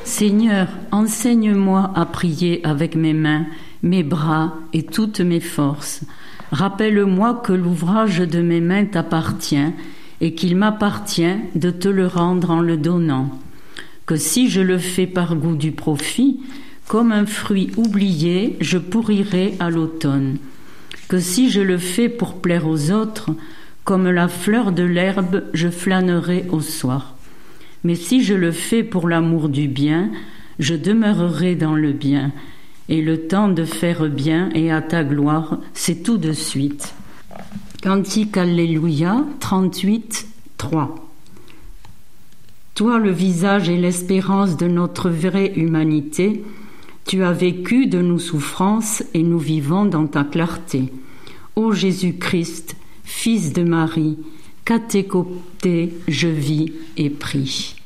Seigneur, enseigne-moi à prier avec mes mains, mes bras et toutes mes forces. Rappelle-moi que l'ouvrage de mes mains t'appartient et qu'il m'appartient de te le rendre en le donnant. Que si je le fais par goût du profit, comme un fruit oublié, je pourrirai à l'automne. Que si je le fais pour plaire aux autres, comme la fleur de l'herbe, je flânerai au soir. Mais si je le fais pour l'amour du bien, je demeurerai dans le bien, et le temps de faire bien et à ta gloire, c'est tout de suite. Cantique Alléluia 38, 3. Toi, le visage et l'espérance de notre vraie humanité, tu as vécu de nos souffrances et nous vivons dans ta clarté. Ô Jésus-Christ, Fils de Marie, qu'à tes côtés je vis et prie.